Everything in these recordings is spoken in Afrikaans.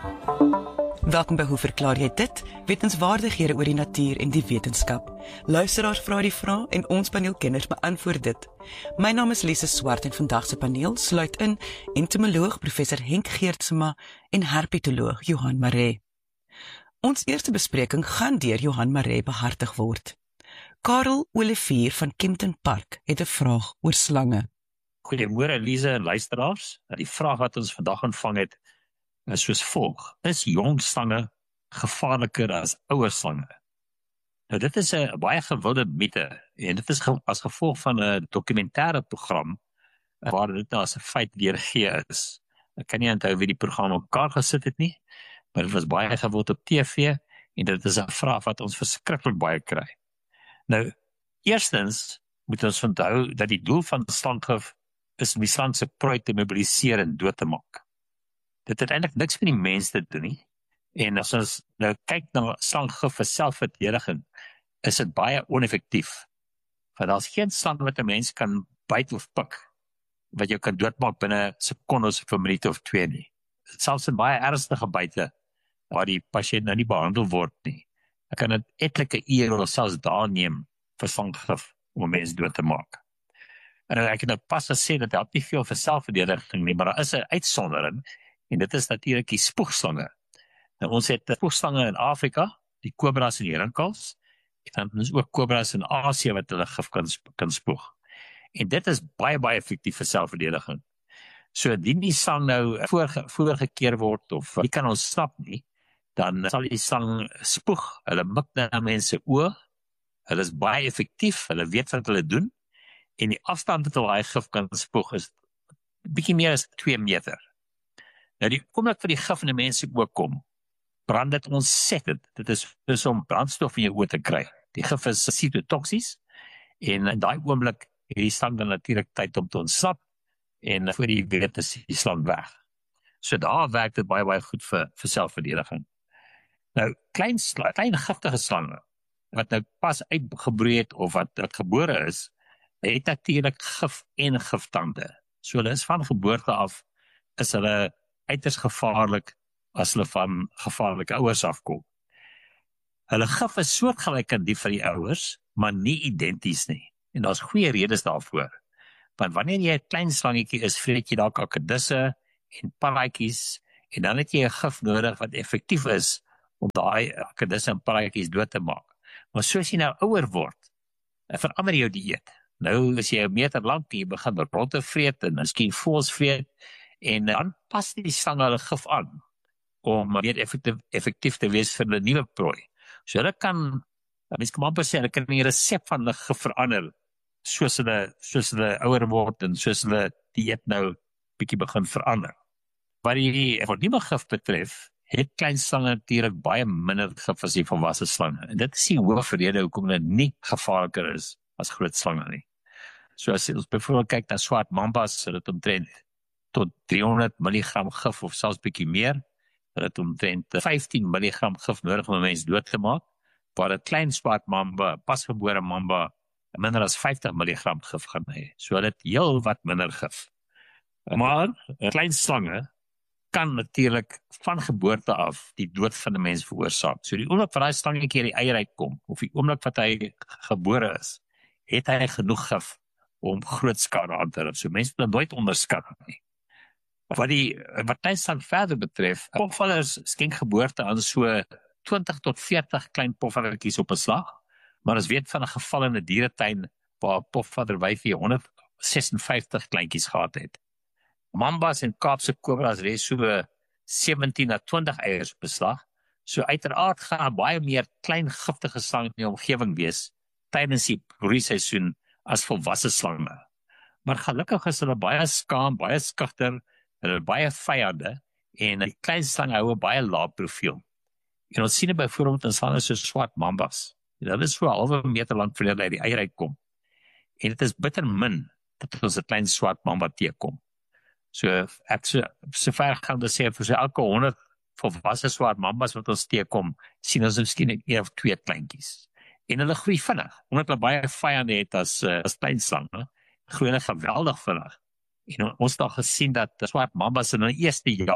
Welkom by Hoe verklaar jy dit? Wetenskapwaardighede oor die natuur en die wetenskap. Luisteraars vra die vrae en ons paneelkenners beantwoord dit. My naam is Lise Swart en vandag se paneel sluit in entomoloog professor Henk Geertsma en herpetoloog Johan Maree. Ons eerste bespreking gaan deur Johan Maree behartig word. Karel Olivier van Kempton Park het 'n vraag oor slange. Goeiemôre Lise en luisteraars. Die vraag wat ons vandag ontvang het is soos volg: is jong slange gevaarliker as ouer slange? Nou dit is 'n baie gewilde mite en dit is as gevolg van 'n dokumentêre program waar dit nou as 'n feit weergegee is. Ek kan nie onthou wie die program op mekaar gesit het nie, maar dit was baie gewild op TV en dit is 'n vraag wat ons verskriklik baie kry. Nou, eerstens moet ons onthou dat die doel van slanggif is om die slang se prooi te mobiliseer en dood te maak. Dit het eintlik niks met die mens te doen nie. En as ons nou kyk na slanggif vir selfverdediging, is dit baie oneffektief. Want daar's geen slang wat 'n mens kan byt of pik, wat jy kan doodmaak binne sekondes of 'n minuut of 2 nie. Selfs in baie ernstige byte, waar die pasiënt nou nie behandel word nie, dan kan dit etlike ure of selfs dae neem vir slanggif om 'n mens dood te maak. En ek het nou pas gesê dat help nie veel vir selfverdediging nie, maar daar is 'n uitsondering, en dit is natuurlik die spoegslange. Nou, ons het spoegslange in Afrika, die kobras en die rinkels, en dan is ook kobras in Asië wat hulle gif kan spoeg. En dit is baie effektief vir selfverdediging. So indien die slang nou voorgekeer word of nie kan ontsnap nie, dan sal die slang spoeg. Hulle mik na mense oë. Hulle is baie effektief, hulle weet wat hulle doen, en die afstand wat hulle gif kan spoeg is bietjie meer as 2 meter. Nou die oomblik vir die gif in die mense oë kom, brand dit ontsettend. Dit is om brandstof in jou oë te kry. Die gif is cytotoksies, en in daai oomblik het die slang dan natuurlik tyd om te ontsnap, en voor die weet is die slang weg. So daar werk dit baie goed vir selfverdediging. Nou, klein giftige slange, wat nou pas uitgebroei het, of wat gebore is, het natuurlik gif en giftande. So hulle is van geboorte af, is hulle uiters gevaarlik as hulle van gevaarlike ouers afkom. Hulle gif is soortgelyk aan die van die ouers, maar nie identies nie. En daar's goeie redes daarvoor. Want wanneer jy 'n klein slangetjie is, vreet jy dalk akedisse en paratjies, en dan het jy 'n gif nodig wat effektief is om daai akedisse en paratjies dood te maak. Maar soos jy nou ouer word, verander jou dieet. Nou is jy 1 meter lank, jy begin rotte vreet en miskien voëls vreet, en dan pas die slang hulle gif aan om meer effektief te wees vir 'n nuwe prooi. So hulle kan, mens kan amper sê, hulle kan die resep van hulle gif verander, soos hulle ouer word en soos hulle dieet nou bietjie begin verander. Wat die volledige gif betref, het klein slange natuurlik baie minder gif as die volwasse slange. En dit is die hoofrede hoekom dit nie gevaarliker is as groot slange nie. So as ons byvoorbeeld kyk na swart mambas, het dit omtrent tot 300 milligram gif of selfs bietjie meer. Het dit omtrent 15 milligram gif nodig om 'n mens dood te maak, waar 'n klein swart mamba, pasgebore mamba, minder as 50 milligram gif gaan hê. So dit heel wat minder gif. Maar klein slange kan natuurlik van geboorte af die dood van 'n mens veroorsaak. So die oomblik wat daai slangetjie uit die eier uitkom, of die oomblik wat hy gebore is, het hy genoeg gif om groot skade aan te rig. So mense moet nooit onderskat nie. Wat klein slang verder betref, pofvallers skenk geboorte aan so 20 tot 40 klein pofvallertjies op 'n slag, maar ons weet van 'n geval in 'n dieretuin waar 'n pofvallerwyfie 156 kleintjies gehad het. Mambas en Kaapse kobras lê so 17 na 20 eiers op 'n slag. So uiteraard gaan baie meer klein giftige slange in die omgewing wees tydens die broeiseisoen as volwasse slange. Maar gelukkig is hulle baie skaam, baie skugter, hulle baie vyande, en die klein slange hou 'n baie lae profiel. En ons sien dit byvoorbeeld in slange so swart mambas. Hulle is so 'n halwe meter lank voordat hulle uit die eier uitkom. En dit is bitter min dat ons 'n klein swart mamba teekom. So ek so ver gaan te sê, vir so elke 100 volwasse swart mambas wat ons teekom, sien ons miskien 1 of 2 kleintjies. En hulle groei vinnig, omdat hulle baie vyande het as klein slange, groei hulle geweldig vinnig. En ons het al gesien dat swart mambas in hulle eerste jaar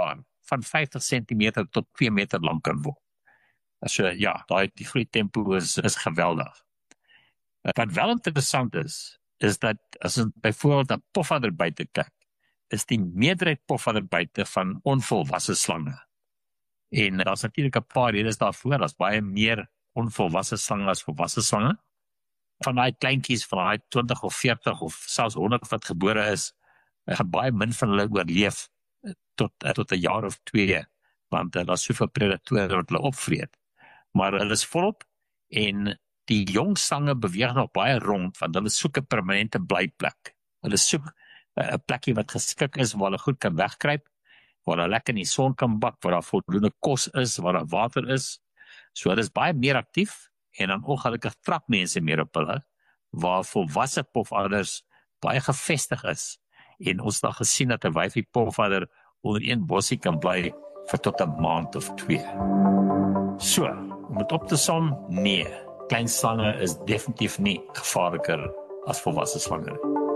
van 50 centimeter tot 2 meter lang kan word. So ja, die groeitempo is geweldig. Wat wel interessant is dat as ons byvoorbeeld na pofadderbyte kyk, is die meerderheid pofadderbyte van onvolwasse slange. En daar's natuurlik 'n paar redes daarvoor, daar's baie meer onvolwasse slange as volwasse slange. Van daai kleintjies, van daai 20 of 40 of selfs 100 wat gebore is, gaan baie min van hulle oorleef tot 'n jaar of 2, want daar's soveel predatore wat hulle opvreet. Maar hulle is volop en die jong slange beweeg nog baie rond, want hulle soek 'n permanente blyplek. Hulle soek 'n plekkie wat geskik is waar hulle goed kan wegkruip, waar hulle lekker in die son kan bak, waar daar voldoende kos is, waar daar water is. So hulle is baie meer aktief en dan ongelukkig trap mense meer op hulle, waar volwasse pofadders baie gevestig is. En ons het gesien dat 'n wyfie pofadder onder een bossie kan bly vir tot 'n maand of 2. So, om het op te som, nee, klein slange is definitief nie gevaarliker as volwasse slange.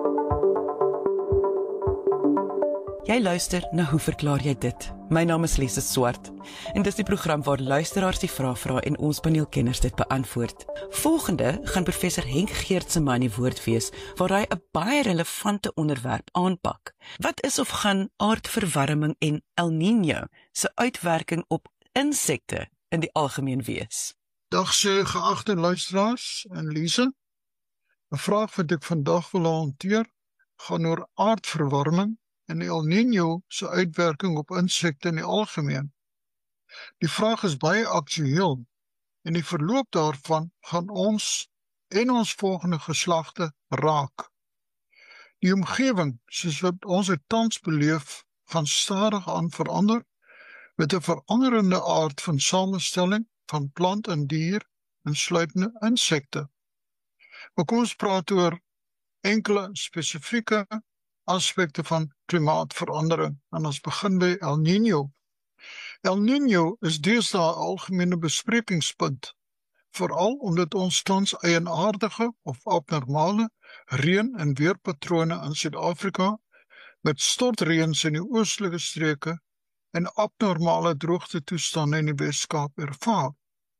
Jy luister na Hoe verklaar jy dit? My naam is Lise Swart en dis die program waar luisteraars die vrae vra en ons paneelkenners dit beantwoord. Volgende gaan professor Henk Geertsma aan die woord wees waar hy 'n baie relevante onderwerp aanpak. Wat is of gaan aardverwarming en El Niño se uitwerking op insekte in die algemeen wees? Dag sê geagte luisteraars en Lise. 'n Vraag wat ek vandag wil hanteer gaan oor aardverwarming en El Niño se uitwerking op insekte in die algemeen. Die vraag is baie aktueel en die verloop daarvan gaan ons en ons volgende geslagte raak. Die omgewing, soos wat ons dit tans beleef, gaan stadig aan verander met 'n veranderende aard van samestelling van plant en dier, insluitende insekte. Maar kom ons praat oor enkele spesifieke aspekte van klimaatverandering en ons begin by El Niño. El Niño is deesdae 'n algemene besprekingspunt, veral omdat ons tans eienaardige of abnormale reën- en weerpatrone in Suid-Afrika met stortreëns in die oostelike streke en abnormale droogtetoestande in die Wes-Kaap ervaar.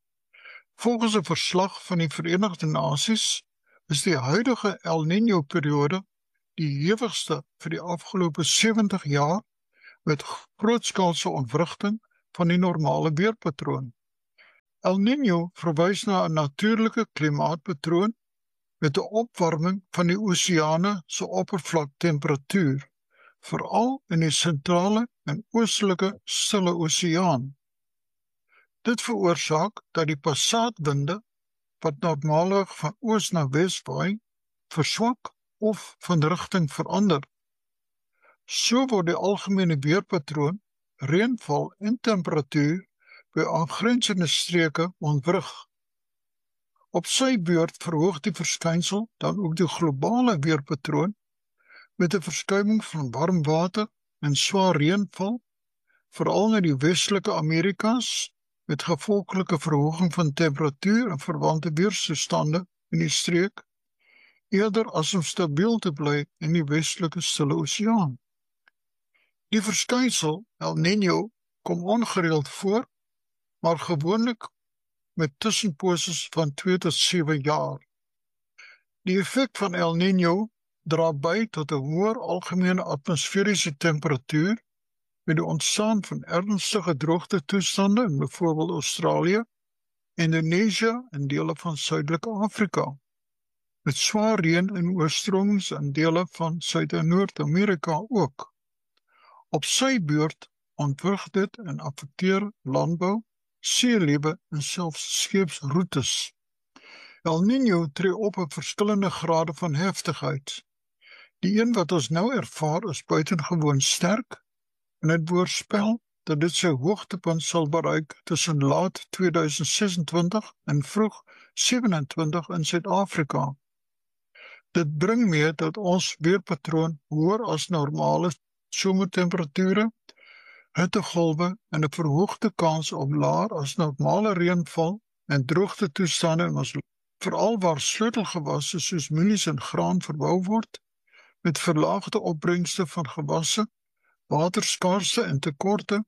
Volgens 'n verslag van die Verenigde Nasies is die huidige El Niño-periode die hewigste vir die afgelope 70 jaar met grootskaalse ontwrigting van die normale weerpatroon. El Niño verwys na 'n natuurlike klimaatpatroon met 'n opwarming van die oseane se oppervlaktemperatuur, veral in die sentrale en oostelike Stille Oseaan. Dit veroorsaak dat die passaatwinde, wat normaalweg van oos na wes waai, verswak of van rigting verander. So word die algemene weerpatroon, reënval en temperatuur by aangrensende streke ontwrig. Op sy beurt verhoog die verskynsel dan ook die globale weerpatroon met 'n verskuiwing van warm water en swaar reënval, veral na die westelike Amerikas, met gevolglike verhoging van temperatuur en verwante weerstoestande in die streek, eerder as om stabiel te bly in die westelike Stille Oseaan. Die verskynsel, El Niño, kom ongereeld voor, maar gewoonlik met tussenposes van 2 tot 7 jaar. Die effek van El Niño dra by tot 'n hoër algemene atmosferiese temperatuur met die ontstaan van ernstige droogtetoestande in byvoorbeeld Australië, Indonesië en dele van Suidelike Afrika, met swaar reën en oorstromings in dele van Suid- en Noord-Amerika ook. Op sy beurt ontwrig dit en affekteer landbou, seelewe en selfs skeepsroetes. El Niño tree op op verskillende grade van heftigheid. Die een wat ons nou ervaar is buitengewoon sterk en het voorspel dat dit sy hoogtepunt sal bereik tussen laat 2026 en vroeg 27 in Suid-Afrika. Dit bring mee dat ons weerpatroon hoër as normale somertemperature, hittegolwe en 'n verhoogde kans op laer as normale reënval en droogtetoestande in ons land, veral waar sleutelgewasse soos mielies en graan verbou word, met verlaagde opbrengste van gewasse, waterskaarste en tekorte,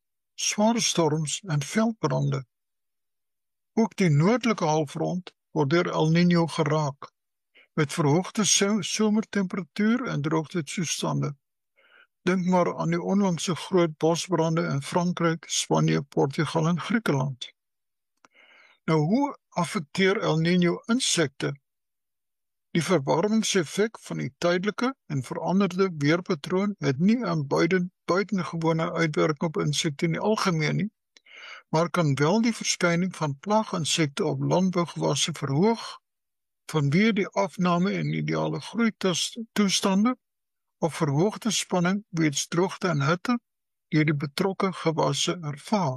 sware storms en veldbrande. Ook die noordelike halfrond word deur El Niño geraak, met verhoogde somertemperatuur en droogtetoestande. Dink maar aan die onlangse groot bosbrande in Frankryk, Spanje, Portugal en Griekeland. Nou, hoe affekteer El Niño insekte? Die verwarmingseffek van die tydelike en veranderde weerpatroon het nie 'n buitengewone uitwerking op insekte in die algemeen nie, maar kan wel die verskyning van plaaginsekte op landbougewasse verhoog, vanweë die afname in ideale groeitoestande of verhoogde spanning weens droogte en hitte deur die betrokke gewasse ervaar.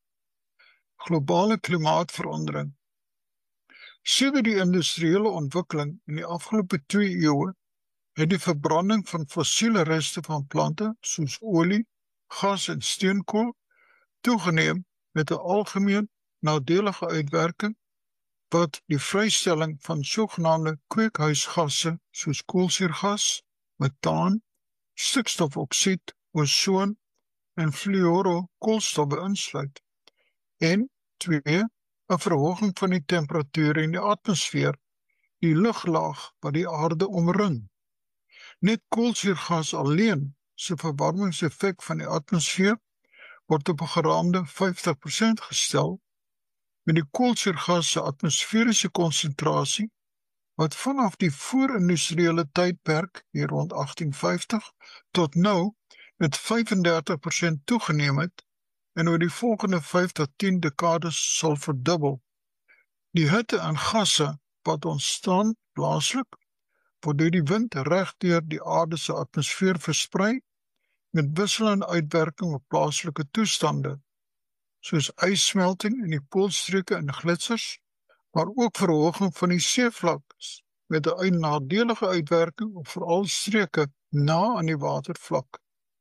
Globale klimaatverandering. Sedert die industriële ontwikkeling in die afgelope 2 eeue het die verbranding van fossiele reste van plante soos olie, gas en steenkool toegeneem met 'n algemeen nadelige uitwerking wat die vrystelling van sogenaamde kweekhuisgasse soos koolsuurgas, metaan, stikstofoksied, ozon en fluorokoolstof insluit. En 2, 'n verhoging van die temperatuur in die atmosfeer, die luglaag wat die aarde omring. Net koolsuurgas alleen se verwarmingseffek van die atmosfeer word op 'n geraamde 50% gestel, met die koolsuurgas se atmosferiese konsentrasie wat vanaf die voor-industriële tydperk hier rond 1850 tot nou met 35% toegeneem het en oor die volgende 5 tot 10 dekades sal verdubbel. Die hitte en gasse wat ontstaan plaaslik word deur die wind reg deur die aarde se atmosfeer versprei met wisselende uitwerking op plaaslike toestande, soos ysmelting in die poolstreke en glitsers, maar ook verhoging van die seevlak met 'n nadelige uitwerking op veral streke na aan die watervlak.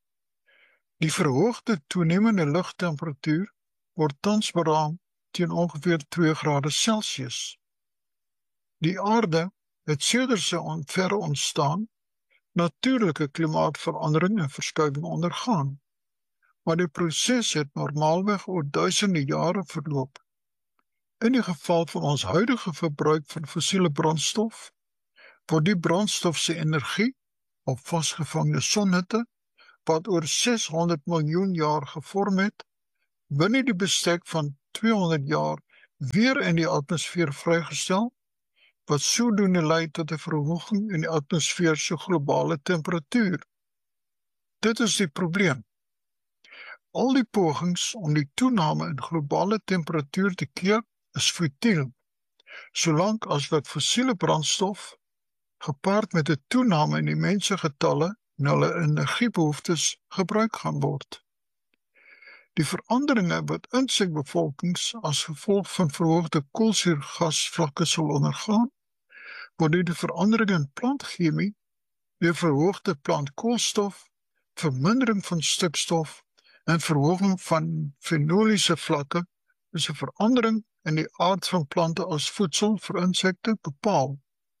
Die verhoogde toenemende lugtemperatuur word tans beraam teen ongeveer 2 grade Celsius. Die aarde het sedert sy verre ontstaan natuurlike klimaatverandering en verskuiwing ondergaan, maar die proses het normaalweg oor duisende jare verloop. In die geval van ons huidige verbruik van fossiele brandstof, word die brandstof se energie op vasgevangde sonhitte, wat oor 600 miljoen jaar gevorm het, binne die bestek van 200 jaar weer in die atmosfeer vrygestel, wat sodoende lei tot 'n verhoging in die atmosfeer se globale temperatuur. Dit is die probleem. Al die pogings om die toename in globale temperatuur te keer is futiel, solank as wat fossiele brandstof gepaard met 'n toename in die mensegetalle en hulle energiebehoeftes gebruik gaan word. Die veranderinge wat insekbevolkings as gevolg van verhoogde koolsuurgasvlakke sal ondergaan, word deur die verandering in plantchemie, deur verhoogde plantkoolstof, vermindering van stikstof en verhoging van fenoliese vlakke, dus 'n verandering in die aard van plante as voedsel vir insekte bepaal.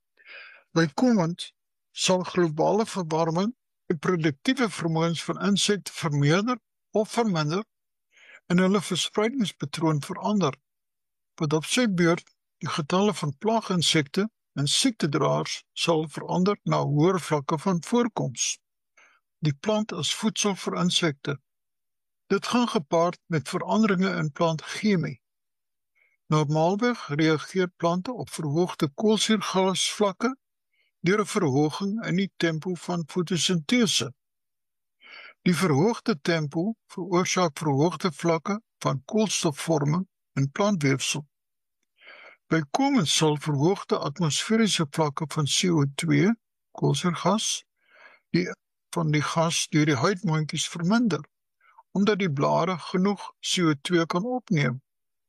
Bykomend sal globale verwarming die produktiewe vermoëns van insekte vermeerder of verminder en hulle verspreidingspatroon verander, wat op sy beurt die getalle van plaaginsekte en siektedraers sal verander na hoër vlakke van voorkoms. Die plant as voedsel vir insekte. Dit gaan gepaard met veranderinge in plantchemie. Normaalweg reageer plante op verhoogde koolsuurgasvlakke deur 'n verhoging in die tempo van fotosintese. Die verhoogde tempo veroorsaak verhoogde vlakke van koolstofvorming in plantweefsel. Bykomend sal verhoogde atmosferiese vlakke van CO2, koolsuurgas, van die gas deur die huidmondjies verminder, omdat die blare genoeg CO2 kan opneem.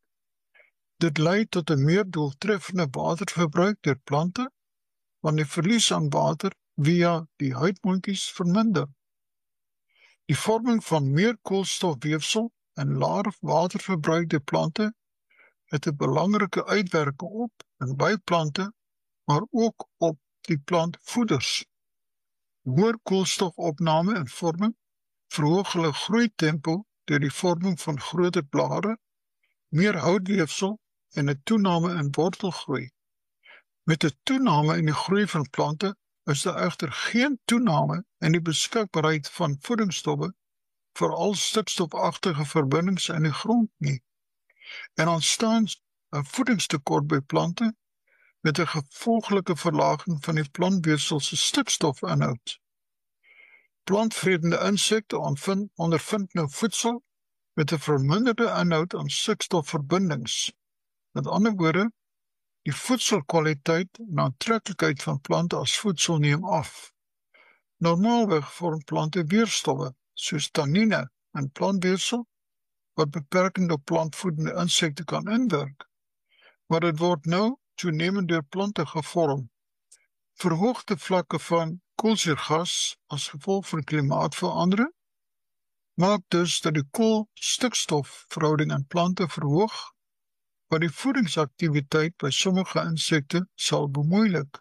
Dit lei tot 'n meer doeltreffende waterverbruik deur plante, want die verlies aan water via die huidmondjies verminder. Die vorming van meer koolstofweefsel en laer waterverbruik deur plante het 'n belangrike uitwerking op en by plante, maar ook op die plantvoeders. Hoër koolstofopname en vorming verhoog hulle groeitempo deur die vorming van groter blare, meer houtweefsel en 'n toename in wortelgroei. Met 'n toename in die groei van plante is daar egter geen toename in die beskikbaarheid van voedingsstowwe, veral stikstofagtige verbindings in die grond nie. En ontstaan 'n voedingstekort by plante met 'n gevolglike verlaging van die plantweefsel se stikstofinhoud. Plantvredende insekte ondervind nou voedsel met 'n verminderde inhoud aan stikstofverbindings. Met ander woorde, die voedselkwaliteit en aantreklikheid van plante as voedsel neem af. Normaalweg vorm plante weerstowwe, soos tannine in plantweefsel, wat beperkend op plantvoedende insekte kan inwerk, maar dit word nou toenemend deur plante gevorm. Verhoogde vlakke van koolsuurgas as gevolg van klimaatverandering maak dus dat die kool-stikstofverhouding in plante verhoog, wat die voedingsaktiwiteit by sommige insekte sal bemoeilik.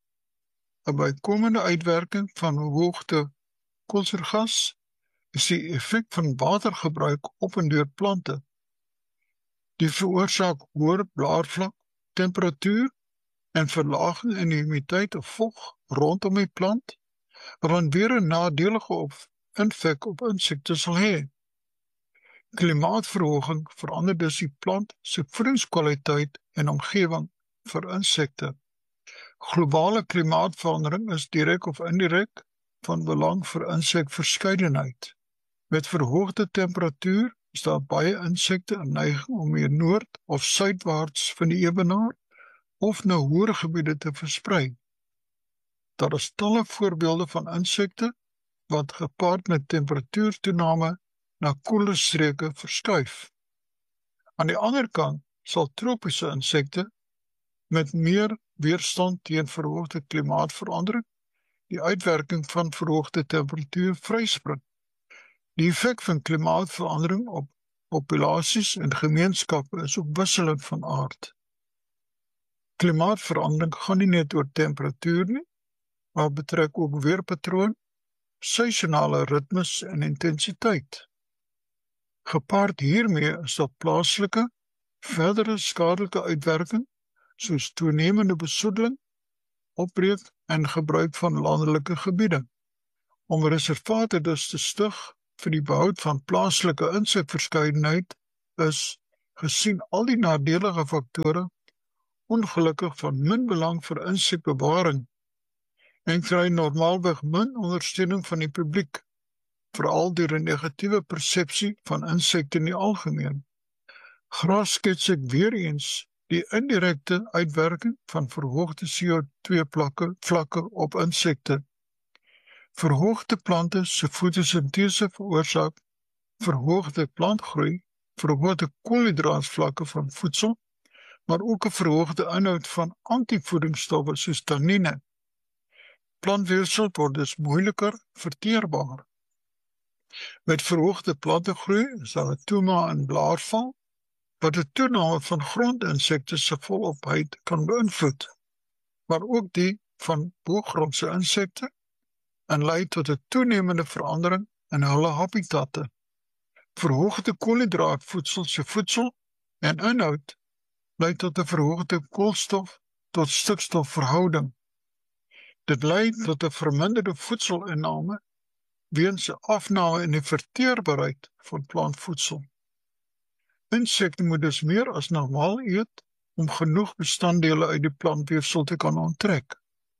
'n Bykomende uitwerking van verhoogde koolsuurgas is die effek van watergebruik op en deur plante. Die veroorsaak hoër blaarvlak, temperatuur en verlaging in die humiditeit of vog rondom die plant, wat weer 'n nadelige effek op insekte sal hê. Klimaatverhoging verander dus die plant se voedingskwaliteit en omgewing vir insekte. Globale klimaatverandering is direk of indirek van belang vir insekverskeidenheid. Met verhoogde temperatuur is daar baie insekte in neiging om meer noord of suidwaarts van die ewenaar of na hoër gebiede te versprei. Daar is talle voorbeelde van insekte wat gepaard met temperatuurtoename na koeler streke verskuif. Aan die ander kant sal tropiese insekte met meer weerstand teen verhoogde klimaatverandering die uitwerking van verhoogde temperatuur vryspring. Die effek van klimaatverandering op populasies en gemeenskappe is ook wisselend van aard. Klimaatverandering gaan nie net oor temperatuur nie, maar betrek ook weerpatroon, seisonale ritmes en intensiteit. Gepaard hiermee is daar plaaslike, verdere skadelike uitwerking, soos toenemende besoedeling, opbreek en gebruik van landelike gebiede. Om reservate dus te stig vir die behoud van plaaslike insekverskeidenheid is, gesien al die nadelige faktore, ongelukkig van min belang vir insekbewaring en kry normaalweg min ondersteuning van die publiek, veral deur 'n negatiewe persepsie van insekte in die algemeen. Graag skets ek weer eens die indirekte uitwerking van verhoogde CO2-vlakke op insekte. Verhoogde plante se fotosintese veroorsaak verhoogde plantgroei, verhoogde koolhidraatvlakke van voedsel, maar ook 'n verhoogde inhoud van antivoedingsstowwe soos tannine. Plantweefsel word dus moeiliker verteerbaar. Met verhoogde plantegroei is daar 'n toename in blaarval, wat 'n toename van grondinsekte se volopheid kan beïnvloed, maar ook die van boogrondse insekte en lei tot 'n toenemende verandering in hulle habitatte. Verhoogde koolhidraatvoedsel se voedsel en inhoud lei tot 'n verhoogde koolstof tot stikstofverhouding. Dit lei tot 'n verminderde voedselinname weens 'n afname in die verteerbaarheid van plantvoedsel. Insekte moet dus meer as normaal eet om genoeg bestanddele uit die plantweefsel te kan onttrek.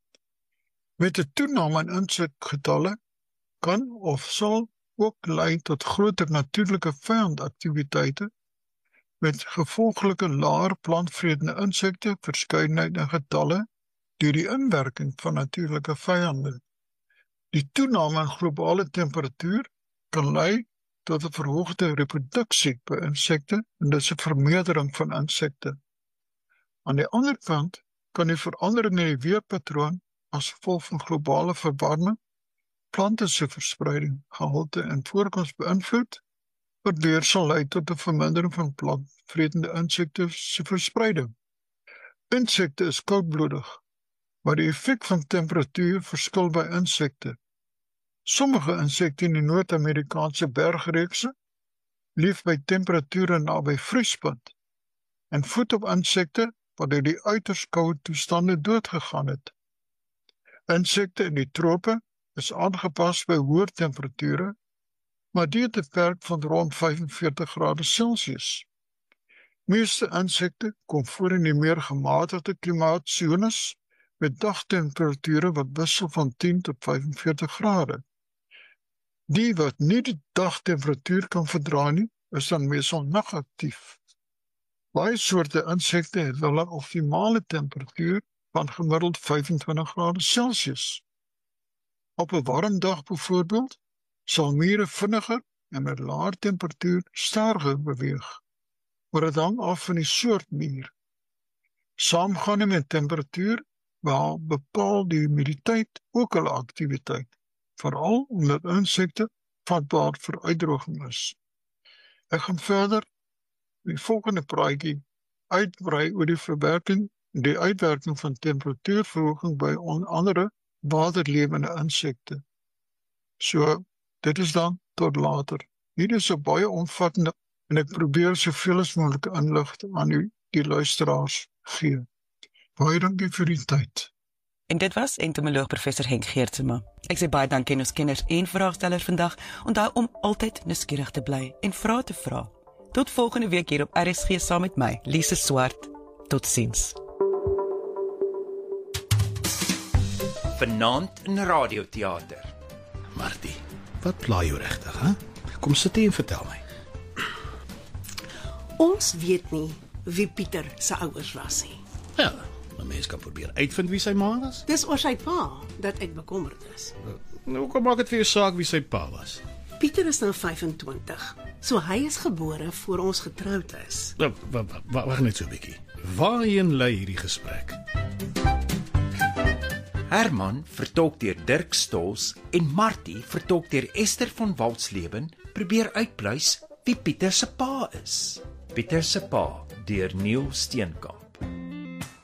Met 'n toename in insekgetalle kan of sal ook lei tot groter natuurlike vyandaktiwiteite met gevolglike laer plantvredende insekte verskeidenheid in getalle deur die inwerking van natuurlike vyande. Die toename in globale temperatuur kan lei tot 'n verhoogde reproduksie by insekte en dus 'n vermeerdering van insekte. Aan die ander kant kan die verandering in die weerpatroon as gevolg van globale verwarming plante se verspreiding, gehalte en voorkoms beïnvloed, wat weer sal lei tot 'n vermindering van plantvredende insekte se verspreiding. Insekte is koudbloedig, maar die effek van temperatuur verskil by insekte. Sommige insekte in die Noord-Amerikaanse bergreekse leef by temperature naby vriespunt en voed op insekte wat deur die uiters koue toestande doodgegaan het. Insekte in die trope is aangepas by hoër temperature, maar die het 'n perk van rond 45 grade Celsius. Meeste insekte kom voor in die meer gematigde klimaatsones met dagtemperature wat wissel van 10 tot 45 grade. Die wat nie die dagtemperatuur kan verdra nie, is dan meestal nagaktief. Baie soorte insekte het wel 'n optimale temperatuur van gemiddeld 25 grade Celsius. Op 'n warm dag byvoorbeeld, sal mure vinniger en met laer temperatuur stadiger beweeg, maar dit hang af van die soort muur. Saamgaande met temperatuur bepaal die humiditeit ook hulle aktiwiteit, veral omdat insekte vatbaar vir uitdroging is. Ek gaan verder die volgende praatjie uitbrei oor die uitwerking van temperatuurverhoging by onder andere waterlewende insekte. So, dit is dan tot later. Hier is 'n baie omvattende en ek probeer soveel as moontlik inligting aan die luisteraars gee. Baie dankie vir die tyd. En dit was entomoloog professor Henk Geertsma. Ek sê baie dankie aan ons kenners en vraagstellers vandag. Onthou om altyd nuuskierig te bly en vrae te vra. Tot volgende week hier op RSG saam met my, Lise Swart. Totsiens. Vanaand in radioteater. Martie, wat pla jou regtig, hè? Kom sit hier en vertel my. Ons weet nie wie Pieter se ouers was nie. Ja, 'n mens kan probeer uitvind wie sy ma was. Dis oor sy pa dat ek bekommerd is. Nou kom maak dit vir jou saak wie sy pa was. Pieter is nou 25, so hy is gebore voor ons getroud is. Wag net so 'n bietjie. Waarheen lei hierdie gesprek? Herman, vertolk deur Dirk Stols, en Martie, vertolk deur Esther van Walsleben, probeer uitpluis wie Pieter se pa is. Pieter se pa, deur Neil Steenkamp.